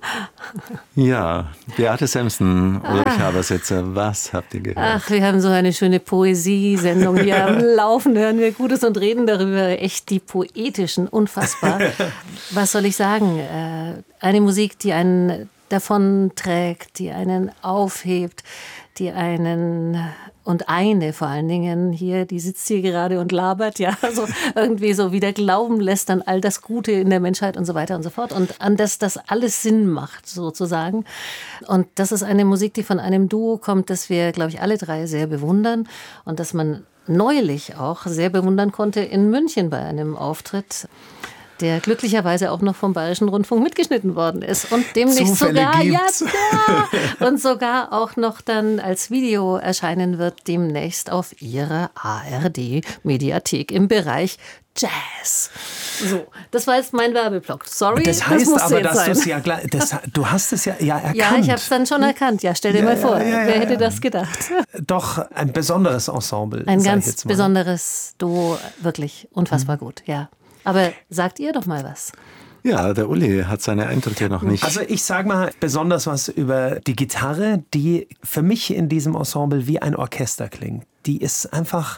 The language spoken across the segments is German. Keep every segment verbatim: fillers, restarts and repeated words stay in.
Ja, Beate Samson, Ulrich Habersetzer, was habt ihr gehört? Ach, wir haben so eine schöne Poesiesendung hier am Laufen. Hören wir Gutes und reden darüber. Echt die poetischen, unfassbar. Was soll ich sagen? Eine Musik, die einen davonträgt, die einen aufhebt, die einen und eine vor allen Dingen hier, die sitzt hier gerade und labert, ja, so irgendwie so wieder glauben lässt an all das Gute in der Menschheit und so weiter und so fort und an das das alles Sinn macht sozusagen. Und das ist eine Musik, die von einem Duo kommt, das wir, glaube ich, alle drei sehr bewundern und das man neulich auch sehr bewundern konnte in München bei einem Auftritt, der glücklicherweise auch noch vom Bayerischen Rundfunk mitgeschnitten worden ist und demnächst Zufälle sogar gibt's. ja, ja und sogar auch noch dann als Video erscheinen wird demnächst auf ihrer A R D-Mediathek im Bereich Jazz. So, das war jetzt mein Werbeblock. Sorry, das heißt das musste aber, jetzt dass du sein. es ja gleich, das, du hast es ja, ja erkannt. Ja, ich habe es dann schon erkannt. Ja, stell dir Ja, mal ja, vor, ja, ja, wer ja. hätte das gedacht? Doch ein besonderes Ensemble. Ein sag ich ganz jetzt mal. besonderes Duo, wirklich unfassbar gut, ja. Aber sagt ihr doch mal was. Ja, der Uli hat seine Eindrücke noch nicht. Also ich sage mal besonders was über die Gitarre, die für mich in diesem Ensemble wie ein Orchester klingt. Die ist einfach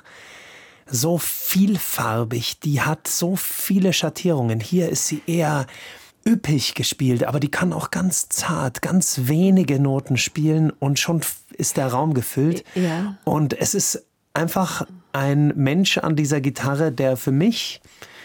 so vielfarbig, die hat so viele Schattierungen. Hier ist sie eher üppig gespielt, aber die kann auch ganz zart, ganz wenige Noten spielen und schon ist der Raum gefüllt. Ja. Und es ist einfach ein Mensch an dieser Gitarre, der für mich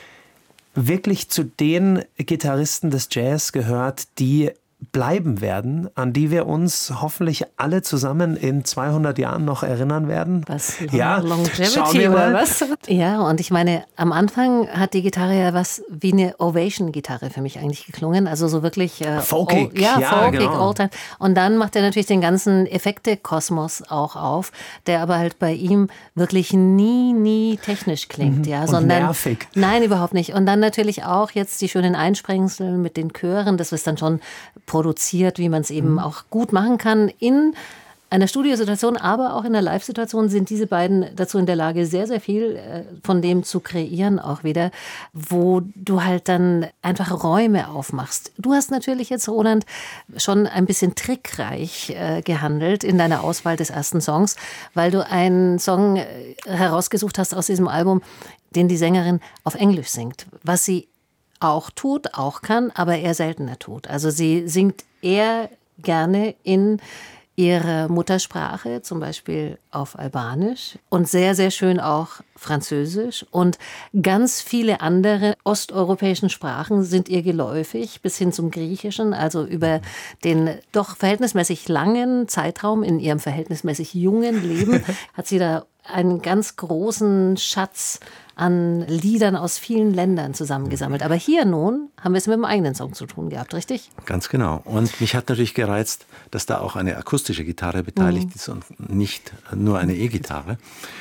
wirklich zu den Gitarristen des Jazz gehört, die bleiben werden, an die wir uns hoffentlich alle zusammen in zweihundert Jahren noch erinnern werden. Was? Ja, Longevity schauen wir oder mal. was? Ja, und ich meine, am Anfang hat die Gitarre ja was wie eine Ovation-Gitarre für mich eigentlich geklungen. Also so wirklich äh, Folkig, oh, ja, ja, folkig, genau. Oldtime. Und dann macht er natürlich den ganzen Effekte-Kosmos auch auf, der aber halt bei ihm wirklich nie, nie technisch klingt. Ja, Und sondern nervig. Nein, überhaupt nicht. Und dann natürlich auch jetzt die schönen Einsprengsel mit den Chören. Das ist dann schon produziert, wie man es eben auch gut machen kann in einer Studiosituation, aber auch in der Live-Situation sind diese beiden dazu in der Lage, sehr, sehr viel äh, von dem zu kreieren auch wieder, wo du halt dann einfach Räume aufmachst. Du hast natürlich jetzt, Roland, schon ein bisschen trickreich äh, gehandelt in deiner Auswahl des ersten Songs, weil du einen Song äh, herausgesucht hast aus diesem Album, den die Sängerin auf Englisch singt, was sie auch tut, auch kann, aber eher seltener tut. Also sie singt eher gerne in ihrer Muttersprache, zum Beispiel auf Albanisch und sehr, sehr schön auch Französisch und ganz viele andere osteuropäischen Sprachen sind ihr geläufig, bis hin zum Griechischen, also über den doch verhältnismäßig langen Zeitraum in ihrem verhältnismäßig jungen Leben hat sie da einen ganz großen Schatz an Liedern aus vielen Ländern zusammengesammelt. Aber hier nun haben wir es mit dem eigenen Song zu tun gehabt, richtig? Ganz genau. Und mich hat natürlich gereizt, dass da auch eine akustische Gitarre beteiligt Mhm. ist und nicht nur eine E-Gitarre.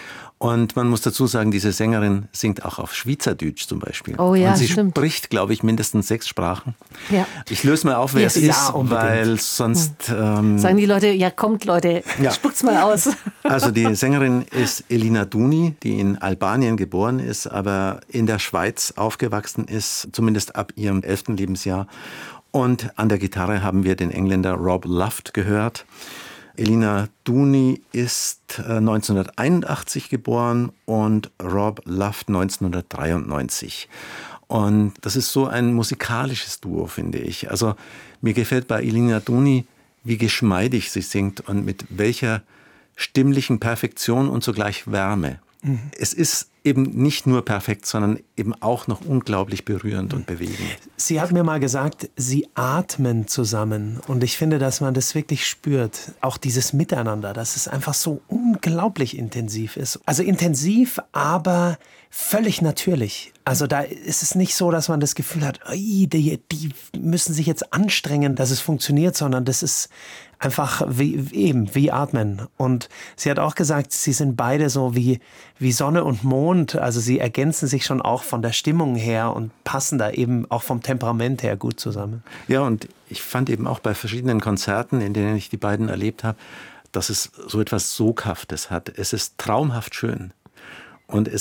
Und man muss dazu sagen, diese Sängerin singt auch auf Schweizerdeutsch zum Beispiel. Oh ja, und sie stimmt. spricht, glaube ich, mindestens sechs Sprachen. Ja. Ich löse mal auf, wer Ja, es ja, ist, unbedingt. weil sonst... Ähm, Sagen die Leute, ja kommt Leute, Ja. spuckt's mal aus. Also die Sängerin ist Elina Duni, die in Albanien geboren ist, aber in der Schweiz aufgewachsen ist, zumindest ab ihrem elften Lebensjahr. Und an der Gitarre haben wir den Engländer Rob Luft gehört. Elina Duni ist neunzehnhunderteinundachtzig geboren und Rob Luft neunzehnhundertdreiundneunzig. Und das ist so ein musikalisches Duo, finde ich. Also mir gefällt bei Elina Duni, wie geschmeidig sie singt und mit welcher stimmlichen Perfektion und zugleich Wärme. Mhm. Es ist eben nicht nur perfekt, sondern eben auch noch unglaublich berührend und bewegend. Sie hat mir mal gesagt, sie atmen zusammen. Und ich finde, dass man das wirklich spürt. Auch dieses Miteinander, dass es einfach so unglaublich intensiv ist. Also intensiv, aber völlig natürlich. Also da ist es nicht so, dass man das Gefühl hat, "Ui, die, die müssen sich jetzt anstrengen, dass es funktioniert", sondern das ist einfach wie, eben wie Atmen. Und sie hat auch gesagt, sie sind beide so wie, wie Sonne und Mond. Also sie ergänzen sich schon auch von der Stimmung her und passen da eben auch vom Temperament her gut zusammen. Ja, und ich fand eben auch bei verschiedenen Konzerten, in denen ich die beiden erlebt habe, dass es so etwas Soghaftes hat. Es ist traumhaft schön. Und es ist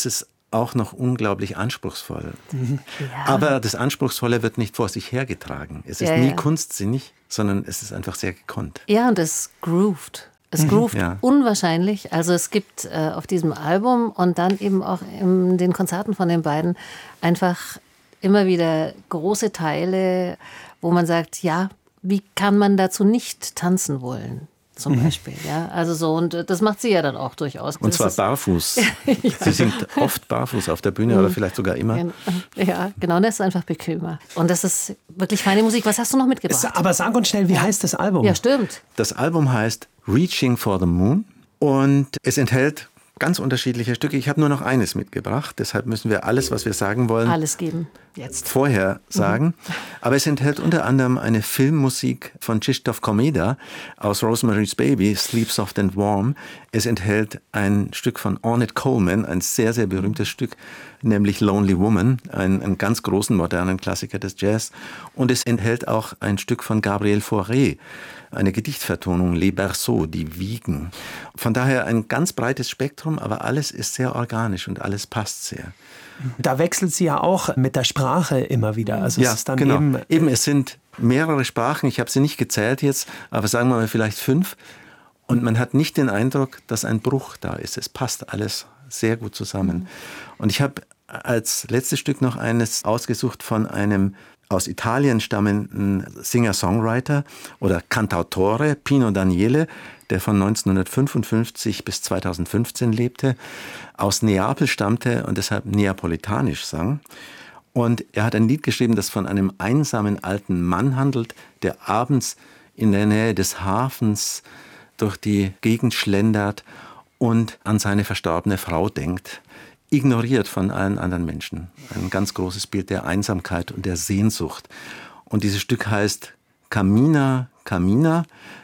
auch noch unglaublich anspruchsvoll. Ja. Aber das Anspruchsvolle wird nicht vor sich hergetragen. Es ist Ja, nie ja. kunstsinnig, sondern es ist einfach sehr gekonnt. Ja, und es groovt. Es groovt Ja. unwahrscheinlich. Also es gibt äh, auf diesem Album und dann eben auch in den Konzerten von den beiden einfach immer wieder große Teile, wo man sagt, ja, wie kann man dazu nicht tanzen wollen? Zum mhm. Beispiel, ja. Also so, und das macht sie ja dann auch durchaus. Und das zwar ist, barfuß. Ja. Sie singt oft barfuß auf der Bühne mhm. oder vielleicht sogar immer. Ja, genau, das ist einfach bequemer. Und das ist wirklich feine Musik. Was hast du noch mitgebracht? Aber sag uns schnell, wie heißt das Album? Ja, stimmt. Das Album heißt Reaching for the Moon und es enthält ganz unterschiedliche Stücke. Ich habe nur noch eines mitgebracht, deshalb müssen wir alles, was wir sagen wollen, alles geben jetzt vorher sagen. Mhm. Aber es enthält unter anderem eine Filmmusik von Krzysztof Komeda aus Rosemary's Baby, Sleep Soft and Warm. Es enthält ein Stück von Ornette Coleman, ein sehr, sehr berühmtes Stück, nämlich Lonely Woman, ein, einen ganz großen modernen Klassiker des Jazz. Und es enthält auch ein Stück von Gabriel Fauré, eine Gedichtvertonung, Les Berceaux, die Wiegen. Von daher ein ganz breites Spektrum, aber alles ist sehr organisch und alles passt sehr. Da wechselt sie ja auch mit der Sprache immer wieder. Also ja, es ist dann genau. eben, eben, es sind mehrere Sprachen, ich habe sie nicht gezählt jetzt, aber sagen wir mal vielleicht fünf. Und man hat nicht den Eindruck, dass ein Bruch da ist. Es passt alles sehr gut zusammen. Und ich habe als letztes Stück noch eines ausgesucht von einem aus Italien stammenden Singer-Songwriter oder Cantautore, Pino Daniele, der von neunzehnhundertfünfundfünfzig bis zweitausendfünfzehn lebte, aus Neapel stammte und deshalb neapolitanisch sang. Und er hat ein Lied geschrieben, das von einem einsamen alten Mann handelt, der abends in der Nähe des Hafens durch die Gegend schlendert und an seine verstorbene Frau denkt, ignoriert von allen anderen Menschen. Ein ganz großes Bild der Einsamkeit und der Sehnsucht. Und dieses Stück heißt Cammina, Cammina.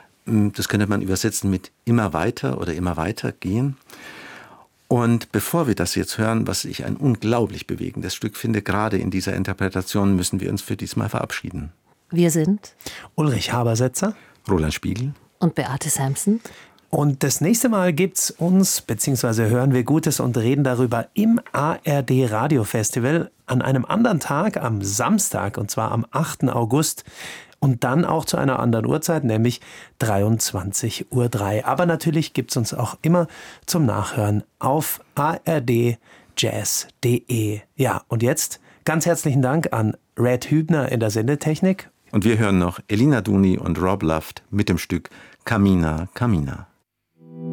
Das könnte man übersetzen mit immer weiter oder immer weiter gehen. Und bevor wir das jetzt hören, was ich ein unglaublich bewegendes Stück finde, gerade in dieser Interpretation, müssen wir uns für diesmal verabschieden. Wir sind Ulrich Habersetzer, Roland Spiegel und Beate Sampson. Und das nächste Mal gibt's uns, beziehungsweise hören wir Gutes und reden darüber im A R D Radiofestival an einem anderen Tag, am Samstag, und zwar am achten August. Und dann auch zu einer anderen Uhrzeit, nämlich dreiundzwanzig Uhr drei. Aber natürlich gibt's uns auch immer zum Nachhören auf a r d jazz punkt d e. Ja, und jetzt ganz herzlichen Dank an Red Hübner in der Sendetechnik. Und wir hören noch Elina Duni und Rob Luft mit dem Stück Cammina, Cammina.